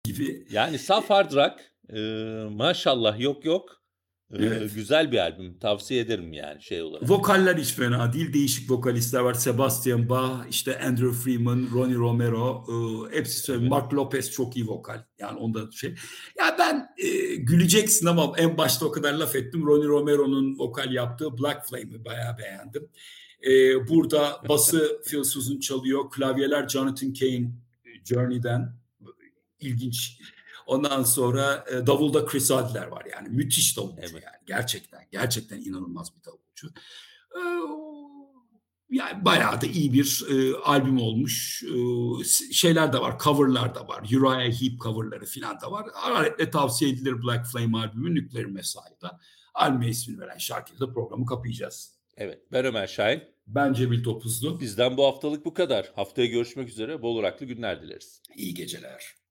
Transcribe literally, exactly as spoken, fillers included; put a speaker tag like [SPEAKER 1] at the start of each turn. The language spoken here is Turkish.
[SPEAKER 1] gibi.
[SPEAKER 2] Yani saf hard rock, eee, maşallah yok yok, eee,
[SPEAKER 1] Evet.
[SPEAKER 2] güzel bir albüm. Tavsiye ederim yani şey olarak.
[SPEAKER 1] Vokaller hiç fena değil. Değişik vokalistler var. Sebastian Bach, işte Andrew Freeman, Ronnie Romero, ııı, hepsi söylüyorum.
[SPEAKER 2] Evet.
[SPEAKER 1] Mark Lopez çok iyi vokal. Yani onda şey. Ya ben, eee, güleceksin ama en başta o kadar laf ettim. Ronnie Romero'nun vokal yaptığı Black Flame'i bayağı beğendim. Eee, burada bası Phil Soussan çalıyor. Klavyeler Jonathan Cain, Journey'den. İlginç. Ondan sonra, eee, davulda Chris Adler var yani. Müthiş davulcu
[SPEAKER 2] Evet.
[SPEAKER 1] yani. Gerçekten, gerçekten inanılmaz bir davulcu. Eee, yani bayağı da iyi bir, eee, albüm olmuş. Iıı, s şeyler de var, cover'lar da var. Uriah Heep cover'ları filan da var. Hararetle tavsiye edilir Black Flame albümü. Nuclear Messiah'da. Albüme ismini veren şarkıyla programı kapayacağız.
[SPEAKER 2] Evet. Ben Ömer Şahin.
[SPEAKER 1] Ben Cemil Topuzlu.
[SPEAKER 2] Bizden bu haftalık bu kadar. Haftaya görüşmek üzere. Bol raklı günler dileriz.
[SPEAKER 1] İyi geceler.